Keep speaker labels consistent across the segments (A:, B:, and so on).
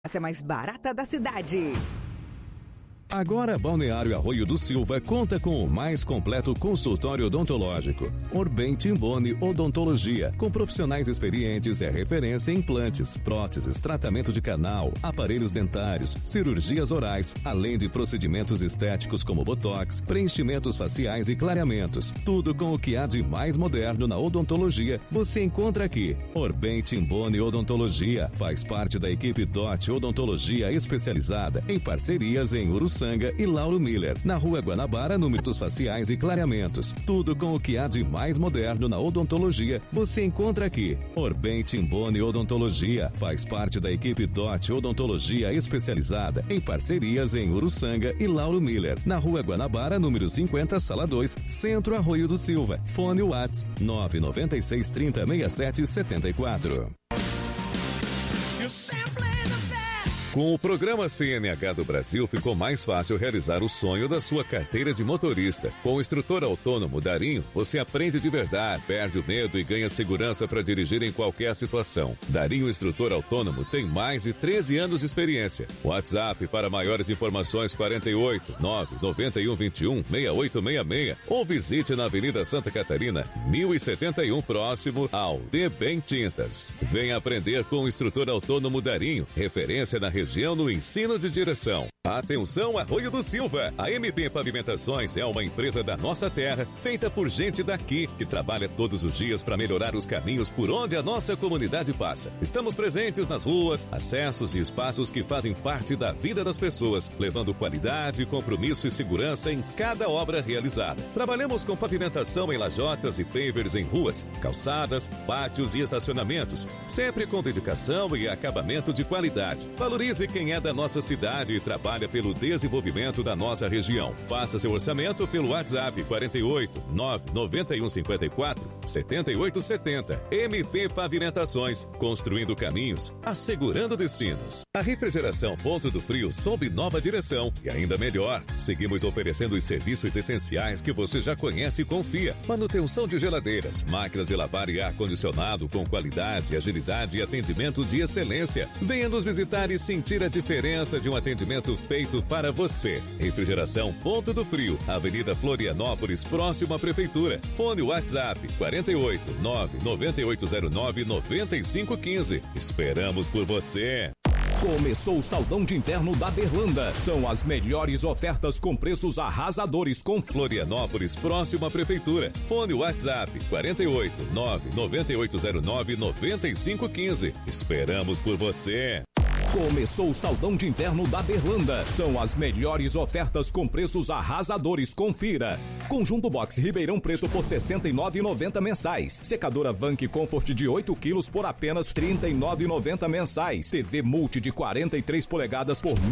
A: Essa é a mais barata da cidade.
B: Agora, Balneário Arroio do Silva conta com o mais completo consultório odontológico. Orbem Timboni Odontologia, com profissionais experientes, é referência em implantes, próteses, tratamento de canal, aparelhos dentários, cirurgias orais, além de procedimentos estéticos como botox, preenchimentos faciais e clareamentos. Tudo com o que há de mais moderno na odontologia, você encontra aqui. Orbem Timboni Odontologia faz parte da equipe DOT Odontologia especializada em parcerias em Uruçanga e Lauro Miller, na Rua Guanabara, números faciais e clareamentos. Tudo com o que há de mais moderno na odontologia, você encontra aqui. Orbem Timboni Odontologia faz parte da equipe DOT Odontologia especializada em parcerias em Uruçanga e Lauro Miller, na Rua Guanabara, número 50, Sala 2, Centro Arroio do Silva. Fone Whats 996 30 67 74. Com o programa CNH do Brasil, ficou mais fácil realizar o sonho da sua carteira de motorista. Com o instrutor autônomo Darinho, você aprende de verdade, perde o medo e ganha segurança para dirigir em qualquer situação. Darinho Instrutor Autônomo tem mais de 13 anos de experiência. WhatsApp para maiores informações 48 991 21 6866 ou visite na Avenida Santa Catarina, 1071, próximo ao Debem Tintas. Venha aprender com o instrutor autônomo Darinho, referência na região no ensino de direção. Atenção, Arroio do Silva! A MP Pavimentações é uma empresa da nossa terra, feita por gente daqui, que trabalha todos os dias para melhorar os caminhos por onde a nossa comunidade passa. Estamos presentes nas ruas, acessos e espaços que fazem parte da vida das pessoas, levando qualidade, compromisso e segurança em cada obra realizada. Trabalhamos com pavimentação em lajotas e pavers em ruas, calçadas, pátios e estacionamentos, sempre com dedicação e acabamento de qualidade. Valorize quem é da nossa cidade e trabalha pelo desenvolvimento da nossa região. Faça seu orçamento pelo WhatsApp 48 991 54 78 70. MP Pavimentações, construindo caminhos, assegurando destinos. A refrigeração Ponto do Frio sob nova direção e ainda melhor, seguimos oferecendo os serviços essenciais que você já conhece e confia. Manutenção de geladeiras, máquinas de lavar e ar-condicionado com qualidade, agilidade e atendimento de excelência. Venha nos visitar e sentir a diferença de um atendimento feito para você. Refrigeração Ponto do Frio, Avenida Florianópolis, próximo à Prefeitura. Fone WhatsApp 48 99809 9515. Esperamos por você.
C: Começou o Saldão de Inverno da Berlanda. São as melhores ofertas com preços arrasadores com
B: Florianópolis, próximo à Prefeitura. Fone WhatsApp 48 99809 9515. Esperamos por você.
C: Começou o Saldão de Inverno da Berlanda. São as melhores ofertas com preços arrasadores. Confira. Conjunto Box Ribeirão Preto por R$ 69,90 mensais. Secadora Vank Comfort de 8 quilos por apenas R$ 39,90 mensais. TV Multi de 43 polegadas por R$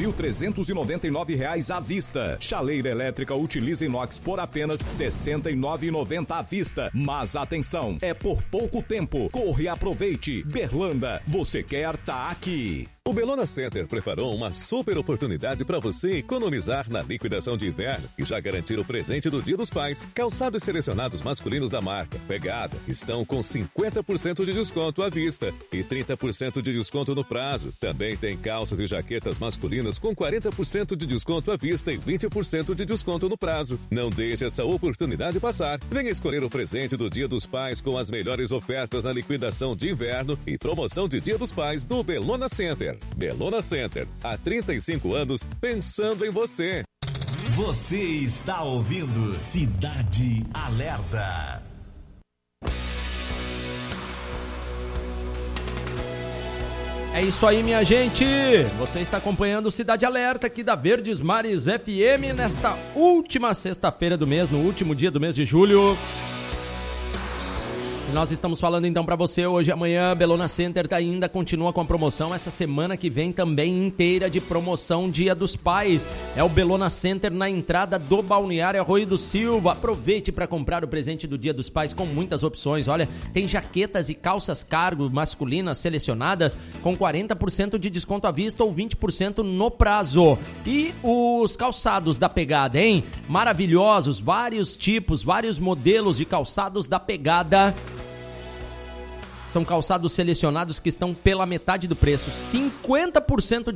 C: 1.399 à vista. Chaleira elétrica Utiliza Inox por apenas R$ 69,90 à vista. Mas atenção, é por pouco tempo. Corre e aproveite. Berlanda, você quer tá aqui.
B: O Belona Center preparou uma super oportunidade para você economizar na liquidação de inverno e já garantir o presente do Dia dos Pais. Calçados selecionados masculinos da marca Pegada estão com 50% de desconto à vista e 30% de desconto no prazo. Também tem calças e jaquetas masculinas com 40% de desconto à vista e 20% de desconto no prazo. Não deixe essa oportunidade passar. Venha escolher o presente do Dia dos Pais com as melhores ofertas na liquidação de inverno e promoção de Dia dos Pais do Belona Center. Belona Center, há 35 anos, pensando em você.
D: Você está ouvindo Cidade Alerta.
E: É isso aí, minha gente. Você está acompanhando Cidade Alerta aqui da Verdes Mares FM nesta última sexta-feira do mês, no último dia do mês de julho. E nós estamos falando então para você hoje e amanhã. Belona Center ainda continua com a promoção. Essa semana que vem também inteira de promoção Dia dos Pais. É o Belona Center na entrada do Balneário Arroio do Silva. Aproveite para comprar o presente do Dia dos Pais com muitas opções. Olha, tem jaquetas e calças cargo masculinas selecionadas com 40% de desconto à vista ou 20% no prazo. E os calçados da Pegada, hein? Maravilhosos, vários tipos, vários modelos de calçados da Pegada. São calçados selecionados que estão pela metade do preço. 50%